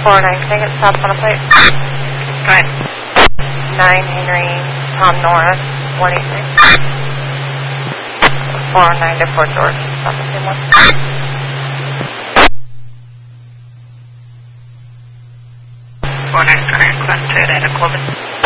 409, can I get stopped on a plate? Go ahead. 9 Henry, Tom Norris, 183. 409 to Fort George, stop the same one. 409 Requested at a Clovis.